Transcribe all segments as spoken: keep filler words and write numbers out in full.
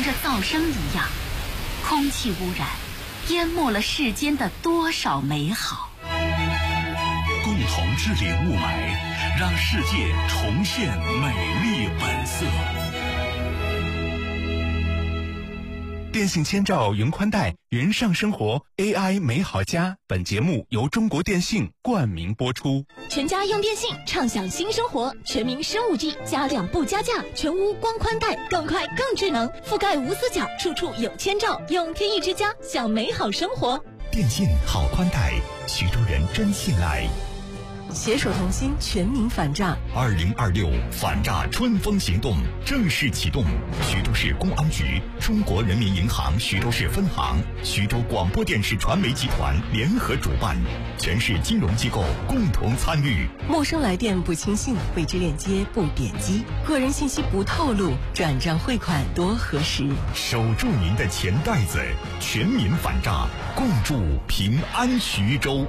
乘着噪声一样，空气污染淹没了世间的多少美好。 共同治理雾霾，让世界重现美丽本色。 电信千兆云宽带，云上生活 A I 美好家。本节目由中国电信冠名播出。 全家用电信，畅享新生活。全民升 五 G， 加量不加价，全屋光宽带，更快更智能，覆盖无死角，处处有千兆。用天翼之家，享美好生活。 电信好宽带，徐州人真信赖。 携手同心，全民反诈。 二零二六反诈春风行动正式启动。徐州市公安局、中国人民银行徐州市分行、徐州广播电视传媒集团联合主办，全市金融机构共同参与。 陌生来电不轻信，未知链接不点击，个人信息不透露，转账汇款多核实。 守住您的钱袋子，全民反诈，共筑平安徐州。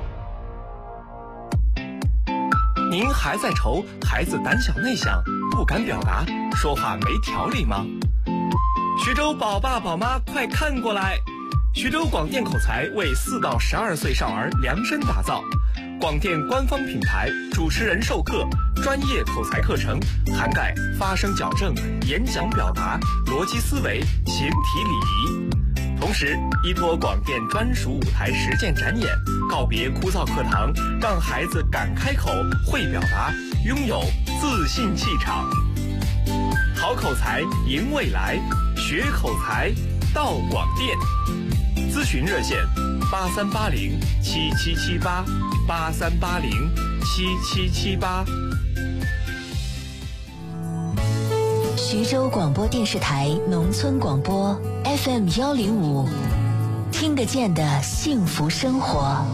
您还在愁孩子胆小内向，不敢表达，说话没条理吗？徐州宝爸宝妈快看过来，徐州广电口才为四到十二岁少儿量身打造，广电官方品牌，主持人授课，专业口才课程，涵盖发声矫正、演讲表达、逻辑思维、形体礼仪。同时依托广电专属舞台实践展演，告别枯燥课堂，让孩子敢开口、会表达，拥有自信气场。好口才赢未来，学口才到广电。咨询热线八三八零七七七八八三八零七七七八。 徐州广播电视台农村广播 F M 幺零五，听得见的幸福生活。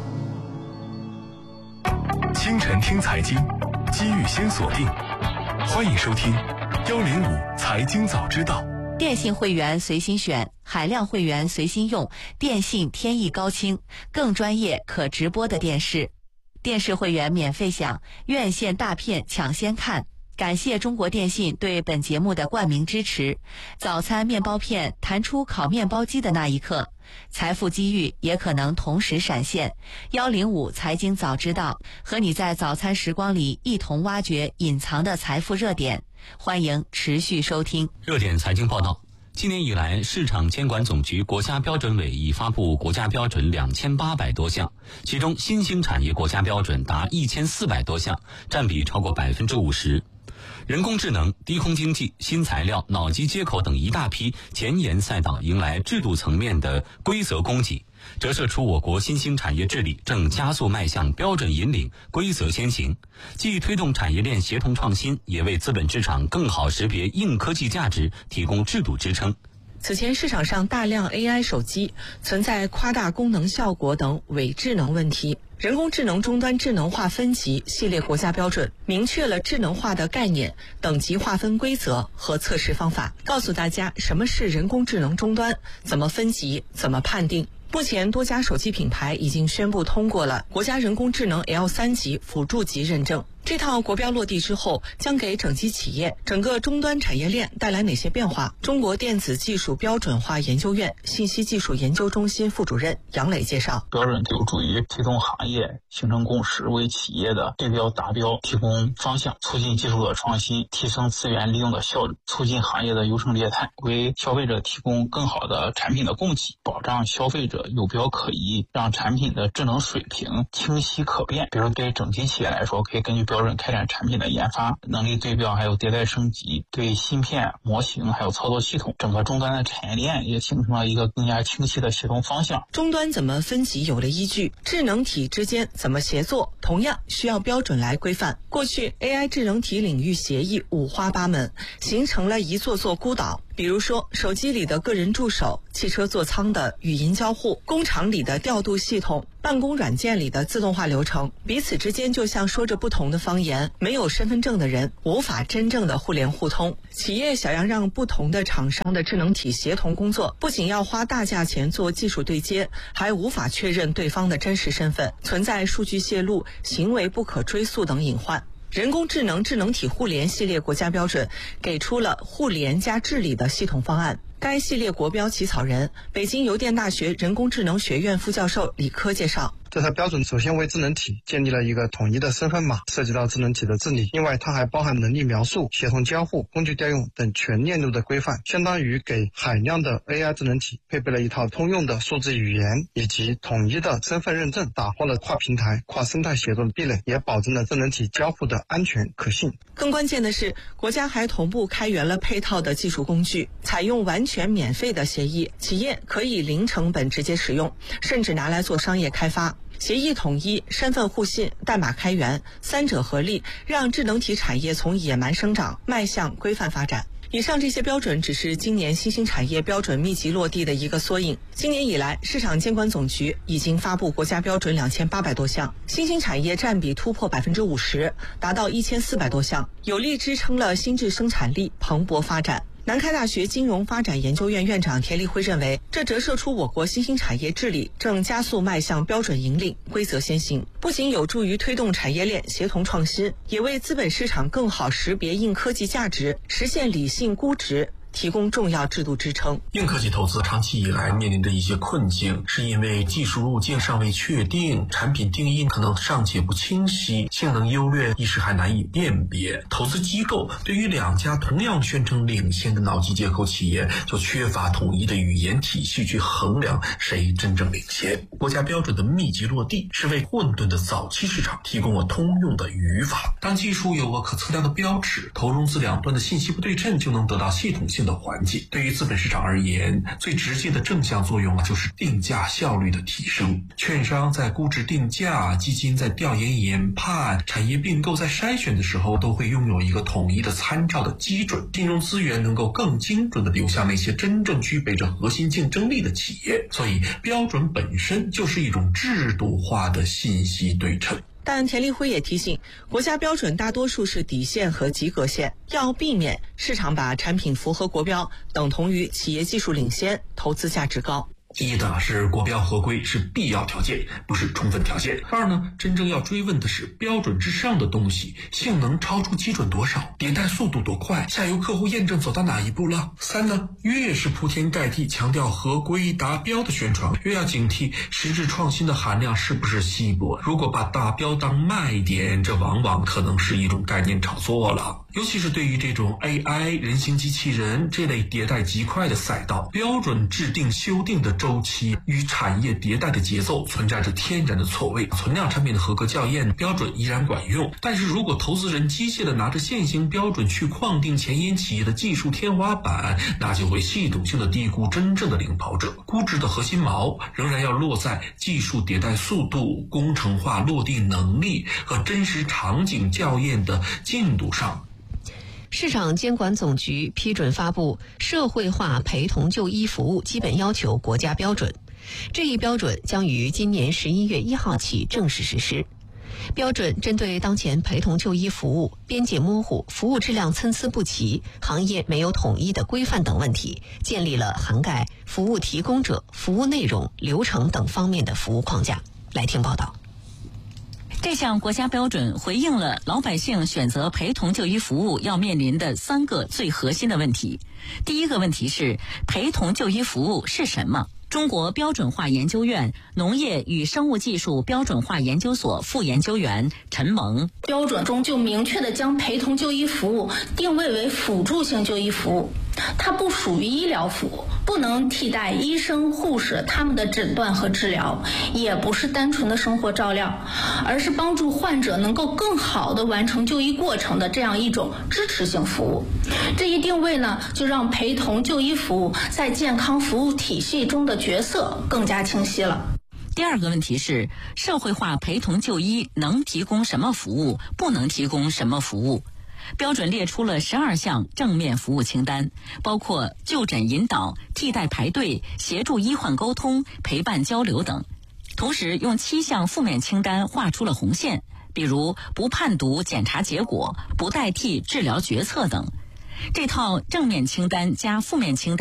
清晨听财经，机遇先锁定。欢迎收听幺零五财经早知道。 电信会员随心选，海量会员随心用，电信天翼高清，更专业可直播的电视。电视会员免费享，院线大片抢先看。感谢中国电信对本节目的冠名支持。早餐面包片弹出烤面包机的那一刻，财富机遇也可能同时闪现。幺零五财经早知道，和你在早餐时光里一同挖掘隐藏的财富热点。欢迎持续收听热点财经报道。今年以来，市场监管总局国家标准委已发布国家标准两千八百多项，其中新兴产业国家标准达一千四百多项，占比超过百分之五十。人工智能、低空经济、新材料、脑机接口等一大批前沿赛道迎来制度层面的规则供给，折射出我国新兴产业治理正加速迈向标准引领、规则先行，既推动产业链协同创新，也为资本市场更好识别硬科技价值提供制度支撑。 此前市场上大量 A I 手机存在夸大功能效果等伪智能问题。人工智能终端智能化分级系列国家标准明确了智能化的概念、等级划分规则和测试方法，告诉大家什么是人工智能终端，怎么分级，怎么判定。目前多家手机品牌已经宣布通过了国家人工智能 L 三 级辅助级认证。这套国标落地之后，将给整机企业、整个终端产业链带来哪些变化？中国电子技术标准化研究院信息技术研究中心副主任杨磊介绍， 标准有助于推动行业形成共识，为企业的对标达标提供方向，促进技术的创新，提升资源利用的效率，促进行业的优胜劣汰，为消费者提供更好的产品的供给，保障消费者有标可依，让产品的智能水平清晰可辨。比如对整机企业来说，可以根据标准开展产品的研发、能力对标，还有迭代升级，对芯片、模型还有操作系统，整个终端的产业链也形成了一个更加清晰的协同方向。 终端怎么分级有了依据，智能体之间怎么协作，同样需要标准来规范。过去 A I 智能体领域协议五花八门，形成了一座座孤岛。比如说手机里的个人助手，汽车座舱的语音交互，工厂里的调度系统，办公软件里的自动化流程，彼此之间就像说着不同的方言，没有身份证的人无法真正的互联互通。企业想要让不同的厂商的智能体协同工作，不仅要花大价钱做技术对接，还无法确认对方的真实身份，存在数据泄露、行为不可追溯等隐患。 人工智能智能体互联系列国家标准给出了互联加治理的系统方案。该系列国标起草人、北京邮电大学人工智能学院副教授李科介绍， 这套标准首先为智能体建立了一个统一的身份码，涉及到智能体的治理。另外，它还包含能力描述、协同交互、工具调用等全链路的规范，相当于给海量的 A I 智能体配备了一套通用的数字语言以及统一的身份认证，打破了跨平台、跨生态协作的壁垒，也保证了智能体交互的安全可信。 更关键的是，国家还同步开源了配套的技术工具，采用完全免费的协议，企业可以零成本直接使用，甚至拿来做商业开发。协议统一、身份互信、代码开源三者合力，让智能体产业从野蛮生长迈向规范发展。以上这些标准只是今年新兴产业标准密集落地的一个缩影。今年以来，市场监管总局已经发布国家标准两千八百多项，新兴产业占比突破百分之五十，达到一千四百多项，有力支撑了新质生产力蓬勃发展。南开大学金融发展研究院院长田立辉认为，这折射出我国新兴产业治理正加速迈向标准引领、规则先行，不仅有助于推动产业链协同创新，也为资本市场更好识别硬科技价值、实现理性估值提供重要制度支撑。 硬科技投资长期以来面临的一些困境，是因为技术路径尚未确定，产品定义可能尚且不清晰，性能优劣一时还难以辨别。投资机构对于两家同样宣称领先的脑机接口企业，就缺乏统一的语言体系去衡量谁真正领先。国家标准的密集落地，是为混沌的早期市场提供了通用的语法。当技术有个可测量的标尺，投融资两端的信息不对称就能得到系统性的缓解。对于资本市场而言，最直接的正向作用啊，就是定价效率的提升。券商在估值定价，基金在调研研判，产业并购在筛选的时候，都会拥有一个统一的参照的基准，金融资源能够更精准地流向那些真正具备着核心竞争力的企业。所以，标准本身就是一种制度化的信息对称。 但田立辉也提醒，国家标准大多数是底线和及格线，要避免市场把产品符合国标等同于企业技术领先、投资价值高。 一呢是国标合规是必要条件，不是充分条件。二呢，真正要追问的是标准之上的东西，性能超出基准多少，迭代速度多快，下游客户验证走到哪一步了。三呢，越是铺天盖地强调合规达标的宣传，越要警惕实质创新的含量是不是稀薄。如果把达标当卖点，这往往可能是一种概念炒作了。尤其是对于这种 A I 人形机器人这类迭代极快的赛道，标准制定修订的周期与产业迭代的节奏存在着天然的错位。存量产品的合格校验标准依然管用，但是如果投资人机械的拿着现行标准去框定前沿企业的技术天花板，那就会系统性的低估真正的领跑者。估值的核心锚仍然要落在技术迭代速度、工程化落地能力和真实场景校验的进度上。 市场监管总局批准发布《社会化陪同就医服务基本要求国家标准》，这一标准将于今年十一月一号起正式实施。标准针对当前陪同就医服务边界模糊、服务质量参差不齐、行业没有统一的规范等问题，建立了涵盖服务提供者、服务内容、流程等方面的服务框架。来听报道。 这项国家标准回应了老百姓选择陪同就医服务要面临的三个最核心的问题。第一个问题是，陪同就医服务是什么？中国标准化研究院农业与生物技术标准化研究所副研究员陈萌， 标准中就明确地将陪同就医服务定位为辅助性就医服务，它不属于医疗服务，不能替代医生、护士他们的诊断和治疗，也不是单纯的生活照料，而是帮助患者能够更好地完成就医过程的这样一种支持性服务。这一定位呢，就让陪同就医服务在健康服务体系中的角色更加清晰了。 第二个问题是，社会化陪同就医能提供什么服务，不能提供什么服务？标准列出了十二项正面服务清单，包括就诊引导、替代排队、协助医患沟通、陪伴交流等。同时用七项负面清单画出了红线，比如不判读检查结果、不代替治疗决策等。这套正面清单加负面清单